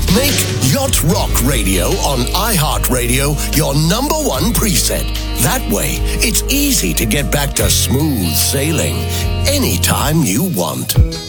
Make Yacht Rock Radio on iHeartRadio your number one preset. That way, it's easy to get back to smooth sailing anytime you want.